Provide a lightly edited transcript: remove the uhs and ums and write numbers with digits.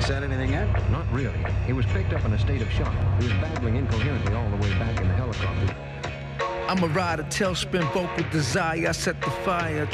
he said anything yet? Not really. He was picked up in a state of shock. He was babbling incoherently all the way back in the helicopter. I'm a rider, tailspin, vocal desire. I set the fire.